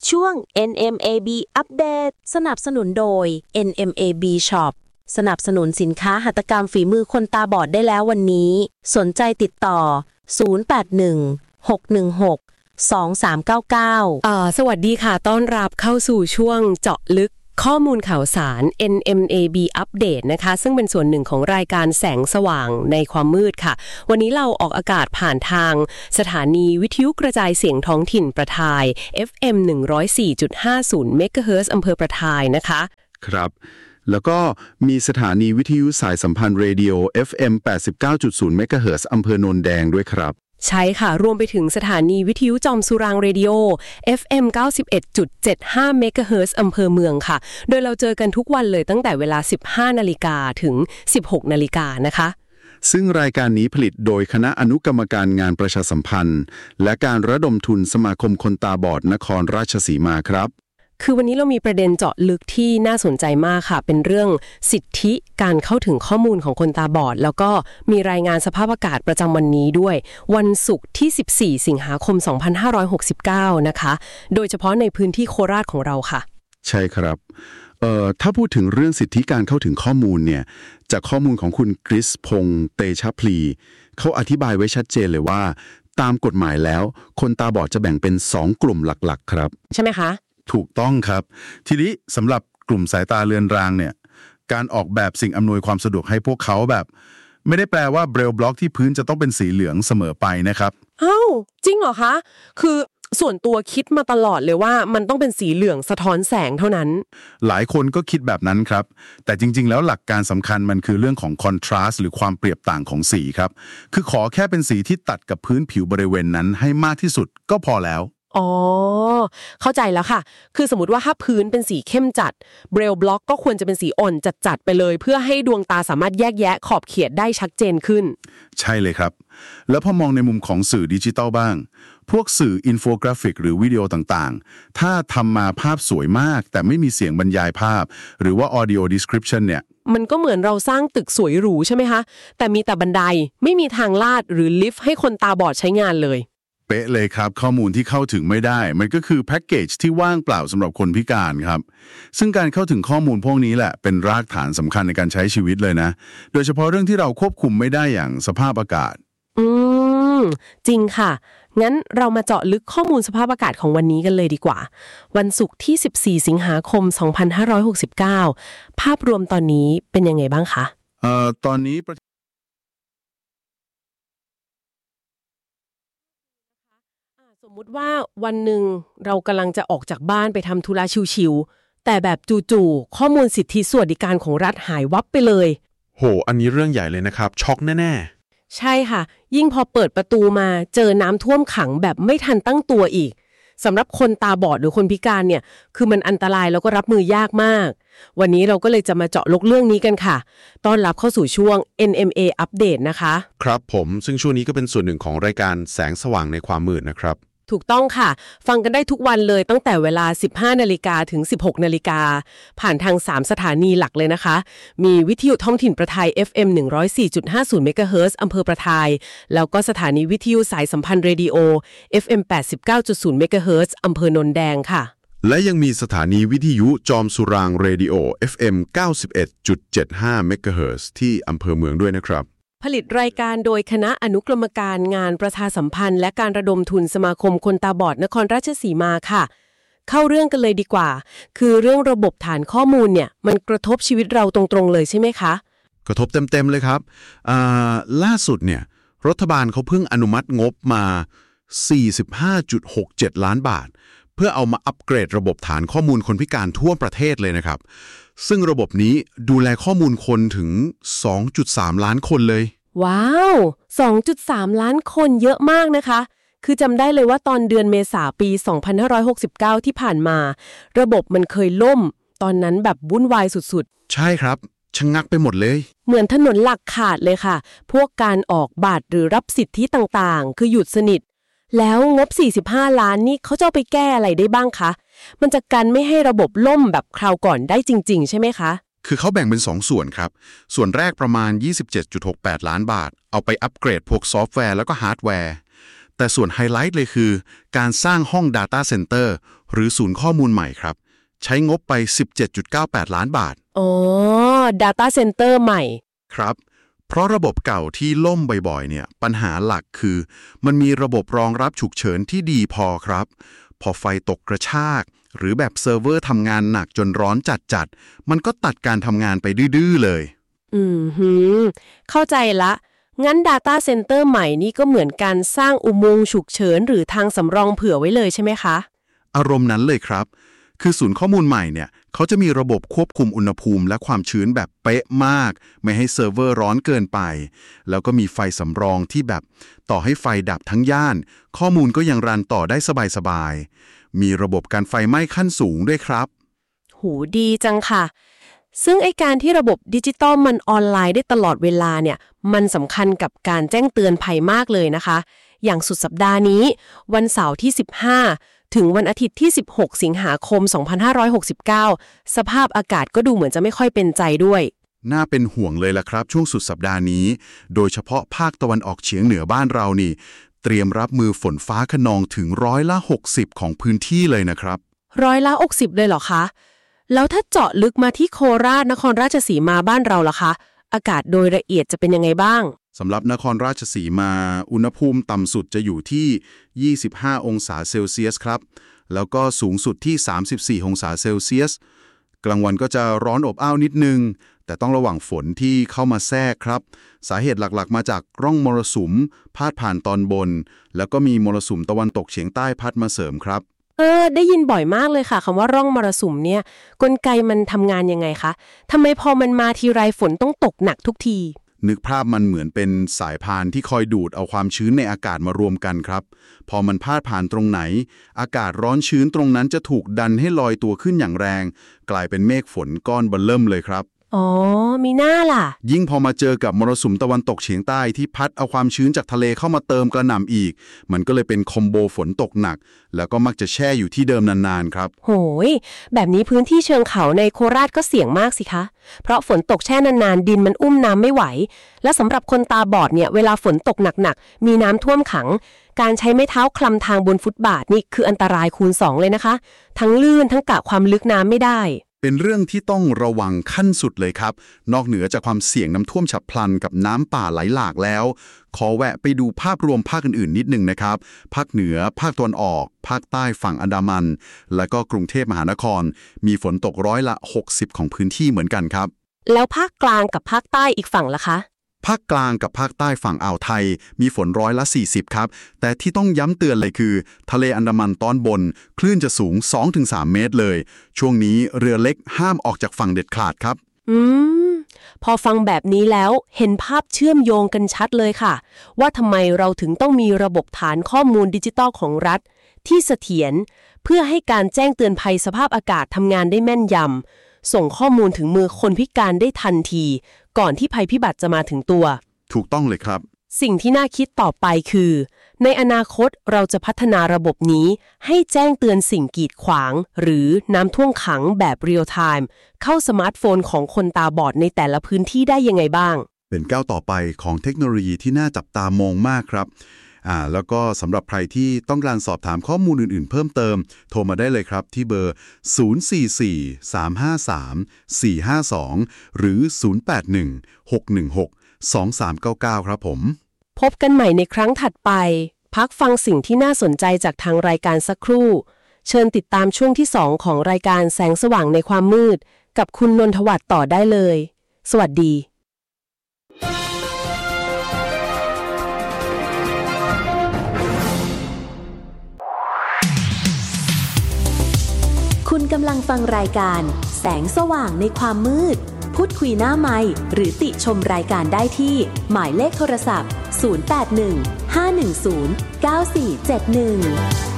ช่วง NMAB อัปเดตสนับสนุนโดย NMAB Shop สนับสนุนสินค้าหัตถกรรมฝีมือคนตาบอดได้แล้ววันนี้สนใจติดต่อ0816162399 สวัสดีค่ะต้อนรับเข้าสู่ช่วงเจาะลึกข้อมูลข่าวสาร NMAB อัปเดตนะคะซึ่งเป็นส่วนหนึ่งของรายการแสงสว่างในความมืดค่ะวันนี้เราออกอากาศผ่านทางสถานีวิทยุกระจายเสียงท้องถิ่นประทาย FM 104.50 เมกะเฮิรตซ์อำเภอประทายนะคะครับแล้วก็มีสถานีวิทยุสายสัมพันธ์เรดิโอ FM 89.0 เมกะเฮิรตซ์อำเภอโนนแดงด้วยครับใช่ค่ะรวมไปถึงสถานีวิทยุจอมสุรางเรดิโอ FM 91.75 เมกะเฮิรตซ์อำเภอเมืองค่ะโดยเราเจอกันทุกวันเลยตั้งแต่เวลา 15 นาฬิกาถึง 16 นาฬิกานะคะซึ่งรายการนี้ผลิตโดยคณะอนุกรรมการงานประชาสัมพันธ์และการระดมทุนสมาคมคนตาบอดนครราชสีมาครับคือวันนี้เรามีประเด็นเจาะลึกที่น่าสนใจมากค่ะเป็นเรื่องสิทธิการเข้าถึงข้อมูลของคนตาบอดแล้วก็มีรายงานสภาพอากาศประจำวันนี้ด้วยวันศุกร์ที่14สิงหาคม2569นะคะโดยเฉพาะในพื้นที่โคราชของเราค่ะใช่ครับถ้าพูดถึงเรื่องสิทธิการเข้าถึงข้อมูลเนี่ยจากข้อมูลของคุณกฤษพงษ์เตชะพลีเขาอธิบายไว้ชัดเจนเลยว่าตามกฎหมายแล้วคนตาบอดจะแบ่งเป็น2กลุ่มหลักๆครับใช่ไหมคะถูกต้องครับทีนี้สำหรับกลุ่มสายตาเลือนรางเนี่ยการออกแบบสิ่งอำนวยความสะดวกให้พวกเขาแบบไม่ได้แปลว่าเบรลบล็อกที่พื้นจะต้องเป็นสีเหลืองเสมอไปนะครับอ้าวจริงเหรอคะคือส่วนตัวคิดมาตลอดเลยว่ามันต้องเป็นสีเหลืองสะท้อนแสงเท่านั้นหลายคนก็คิดแบบนั้นครับแต่จริงๆแล้วหลักการสำคัญมันคือเรื่องของคอนทราสต์หรือความเปรียบต่างของสีครับคือขอแค่เป็นสีที่ตัดกับพื้นผิวบริเวณนั้นให้มากที่สุดก็พอแล้วอ๋อเข้าใจแล้วค่ะคือสมมติว่าถ้าพื้นเป็นสีเข้มจัดเบรลบล็อกก็ควรจะเป็นสีอ่อนจัดๆไปเลยเพื่อให้ดวงตาสามารถแยกแยะขอบเขตได้ชัดเจนขึ้นใช่เลยครับแล้วพอมองในมุมของสื่อดิจิทัลบ้างพวกสื่ออินโฟกราฟิกหรือวิดีโอต่างๆถ้าทำมาภาพสวยมากแต่ไม่มีเสียงบรรยายภาพหรือว่า audio description เนี่ยมันก็เหมือนเราสร้างตึกสวยหรูใช่ไหมคะแต่มีแต่บันไดไม่มีทางลาดหรือลิฟต์ให้คนตาบอดใช้งานเลยเป๊ะเลยครับข้อมูลที่เข้าถึงไม่ได้มันก็คือแพ็กเกจที่ว่างเปล่าสำหรับคนพิการครับซึ่งการเข้าถึงข้อมูลพวกนี้แหละเป็นรากฐานสำคัญในการใช้ชีวิตเลยนะโดยเฉพาะเรื่องที่เราควบคุมไม่ได้อย่างสภาพอากาศจริงค่ะงั้นเรามาเจาะลึกข้อมูลสภาพอากาศของวันนี้กันเลยดีกว่าวันศุกร์ที่14สิงหาคม2569ภาพรวมตอนนี้เป็นยังไงบ้างคะตอนนี้สมมุติว่าวันหนึ่งเรากำลังจะออกจากบ้านไปทำธุระชิวๆแต่แบบจู่ๆข้อมูลสิทธิสวัสดิการของรัฐหายวับไปเลยโหอันนี้เรื่องใหญ่เลยนะครับช็อกแน่ๆใช่ค่ะยิ่งพอเปิดประตูมาเจอน้ำท่วมขังแบบไม่ทันตั้งตัวอีกสำหรับคนตาบอดหรือคนพิการเนี่ยคือมันอันตรายแล้วก็รับมือยากมากวันนี้เราก็เลยจะมาเจาะลึกเรื่องนี้กันค่ะต้อนรับเข้าสู่ช่วง NMA อัปเดตนะคะครับผมซึ่งช่วงนี้ก็เป็นส่วนหนึ่งของรายการแสงสว่างในความมืดนะครับถูกต้องค่ะฟังกันได้ทุกวันเลยตั้งแต่เวลา 15 นาฬิกาถึง 16 นาฬิกาผ่านทาง3สถานีหลักเลยนะคะมีวิทยุท้องถิ่นประทาย FM 104.50 เมกะเฮิรตซ์อำเภอประทายแล้วก็สถานีวิทยุสายสัมพันธ์เรดิโอ FM 89.0 เมกะเฮิรตซ์อำเภอโนนแดงค่ะและยังมีสถานีวิทยุจอมสุรางเรดิโอ FM 91.75 เมกะเฮิรตซ์ที่อำเภอเมืองด้วยนะครับผลิตรายการโดยคณะอนุกรรมการงานประชาสัมพันธ์และการระดมทุนสมาคมคนตาบอดนครราชสีมาค่ะเข้าเรื่องกันเลยดีกว่าคือเรื่องระบบฐานข้อมูลเนี่ยมันกระทบชีวิตเราตรงๆเลยใช่ไหมคะกระทบเต็มๆเลยครับล่าสุดเนี่ยรัฐบาลเขาเพิ่งอนุมัติงบมา 45.67 ล้านบาทเพื่อเอามาอัปเกรดระบบฐานข้อมูลคนพิการทั่วประเทศเลยนะครับซึ่งระบบนี้ดูแลข้อมูลคนถึง 2.3 ล้านคนเลยว้าว 2.3 ล้านคนเยอะมากนะคะคือจำได้เลยว่าตอนเดือนเมษาปี2569ที่ผ่านมาระบบมันเคยล่มตอนนั้นแบบวุ่นวายสุดๆใช่ครับชะงักไปหมดเลยเหมือนถนนหลักขาดเลยค่ะพวกการออกบัตรหรือรับสิทธิต่างๆคือหยุดสนิทแล้วงบ45ล้านนี่เขาจะเอาไปแก้อะไรได้บ้างคะมันจะกันไม่ให้ระบบล่มแบบคราวก่อนได้จริงๆใช่ไหมคะคือเขาแบ่งเป็น2ส่วนครับส่วนแรกประมาณ 27.68 ล้านบาทเอาไปอัปเกรดพวกซอฟต์แวร์แล้วก็ฮาร์ดแวร์แต่แต่ส่วนไฮไลท์เลยคือการสร้างห้อง Data Center หรือศูนย์ข้อมูลใหม่ครับใช้งบไป 17.98 ล้านบาทอ๋อ Data Center ใหม่ครับเพราะระบบเก่าที่ล่มบ่อยๆเนี่ยปัญหาหลักคือมันมีระบบรองรับฉุกเฉินที่ดีพอครับพอไฟตกกระชากหรือแบบเซิร์ฟเวอร์ทำงานหนักจนร้อนจัดมันก็ตัดการทำงานไปดื้อๆเลยเข้าใจละงั้น Data Center ใหม่นี่ก็เหมือนการสร้างอุโมงค์ฉุกเฉินหรือทางสำรองเผื่อไว้เลยใช่ไหมคะอารมณ์นั้นเลยครับคือศูนย์ข้อมูลใหม่เนี่ยเขาจะมีระบบควบคุมอุณหภูมิและความชื้นแบบเป๊ะมากไม่ให้เซิร์ฟเวอร์ร้อนเกินไปแล้วก็มีไฟสำรองที่แบบต่อให้ไฟดับทั้งย่านข้อมูลก็ยังรันต่อได้สบายๆมีระบบการไฟไหม้ขั้นสูงด้วยครับหูดีจังค่ะซึ่งไอ้การที่ระบบดิจิตอลมันออนไลน์ได้ตลอดเวลาเนี่ยมันสำคัญกับการแจ้งเตือนภัยมากเลยนะคะอย่างสุดสัปดาห์นี้วันเสาร์ที่15ถึงวันอาทิตย์ที่16สิงหาคม2569สภาพอากาศก็ดูเหมือนจะไม่ค่อยเป็นใจด้วยน่าเป็นห่วงเลยล่ะครับช่วงสุดสัปดาห์นี้โดยเฉพาะภาคตะวันออกเฉียงเหนือบ้านเรานี่เตรียมรับมือฝนฟ้าคะนองถึง60%ของพื้นที่เลยนะครับ 60%เลยเหรอคะแล้วถ้าเจาะลึกมาที่โคราชนครราชสีมาบ้านเราล่ะคะอากาศโดยละเอียดจะเป็นยังไงบ้างสำหรับนครราชสีมาอุณหภูมิต่ำสุดจะอยู่ที่25องศาเซลเซียสครับแล้วก็สูงสุดที่34องศาเซลเซียสกลางวันก็จะร้อนอบอ้าวนิดนึงแต่ต้องระวังฝนที่เข้ามาแทรกครับสาเหตุหลักๆมาจากร่องมรสุมพาดผ่านตอนบนแล้วก็มีมรสุมตะวันตกเฉียงใต้พัดมาเสริมครับได้ยินบ่อยมากเลยค่ะคำว่าร่องมรสุมเนี่ยกลไกมันทำงานยังไงคะทำไมพอมันมาทีไรฝนต้องตกหนักทุกทีนึกภาพมันเหมือนเป็นสายพานที่คอยดูดเอาความชื้นในอากาศมารวมกันครับพอมันพาดผ่านตรงไหนอากาศร้อนชื้นตรงนั้นจะถูกดันให้ลอยตัวขึ้นอย่างแรงกลายเป็นเมฆฝนก้อนเบิ่มเริ่มเลยครับอ๋อมีหน้าล่ะยิ่งพอมาเจอกับมรสุมตะวันตกเฉียงใต้ที่พัดเอาความชื้นจากทะเลเข้ามาเติมกระหน่ำอีกมันก็เลยเป็นคอมโบฝนตกหนักแล้วก็มักจะแช่อยู่ที่เดิมนานๆครับโหยแบบนี้พื้นที่เชิงเขาในโคราชก็เสี่ยงมากสิคะเพราะฝนตกแช่นานๆดินมันอุ้มน้ำไม่ไหวและสำหรับคนตาบอดเนี่ยเวลาฝนตกหนักๆมีน้ำท่วมขังการใช้ไม้เท้าคลำทางบนฟุตบาทนี่คืออันตรายคูณ2เลยนะคะทั้งลื่นทั้งกะความลึกน้ำไม่ได้เป็นเรื่องที่ต้องระวังขั้นสุดเลยครับนอกเหนือจากความเสี่ยงน้ำท่วมฉับพลันกับน้ำป่าไหลหลากแล้วขอแวะไปดูภาพรวมภาคอื่นๆนิดนึงนะครับภาคเหนือภาคตะวันออกภาคใต้ฝั่งอันดามันและก็กรุงเทพมหานครมีฝนตก60%ของพื้นที่เหมือนกันครับแล้วภาคกลางกับภาคใต้อีกฝั่งล่ะคะภาคกลางกับภาคใต้ฝั่งอ่าวไทยมีฝน40%ครับแต่ที่ต้องย้ำเตือนเลยคือทะเลอันดามันตอนบนคลื่นจะสูง 2-3 เมตรเลยช่วงนี้เรือเล็กห้ามออกจากฝั่งเด็ดขาดครับพอฟังแบบนี้แล้วเห็นภาพเชื่อมโยงกันชัดเลยค่ะว่าทำไมเราถึงต้องมีระบบฐานข้อมูลดิจิตอลของรัฐที่เสถียรเพื่อให้การแจ้งเตือนภัยสภาพอากาศทำงานได้แม่นยำส่งข้อมูลถึงมือคนพิการได้ทันทีก่อนที่ภัยพิบัติจะมาถึงตัวถูกต้องเลยครับสิ่งที่น่าคิดต่อไปคือในอนาคตเราจะพัฒนาระบบนี้ให้แจ้งเตือนสิ่งกีดขวางหรือน้ำท่วมขังแบบเรียลไทม์เข้าสมาร์ทโฟนของคนตาบอดในแต่ละพื้นที่ได้ยังไงบ้างเป็นก้าวต่อไปของเทคโนโลยีที่น่าจับตามองมากครับแล้วก็สำหรับใครที่ต้องการสอบถามข้อมูลอื่นๆเพิ่มเติมโทรมาได้เลยครับที่เบอร์044-353-452หรือ081-616-2399ครับผมพบกันใหม่ในครั้งถัดไปพักฟังสิ่งที่น่าสนใจจากทางรายการสักครู่เชิญติดตามช่วงที่2ของรายการแสงสว่างในความมืดกับคุณนนทวัฒน์ต่อได้เลยสวัสดีคุณกำลังฟังรายการแสงสว่างในความมืดพูดคุยหน้าไมค์หรือติชมรายการได้ที่หมายเลขโทรศัพท์081 510 9471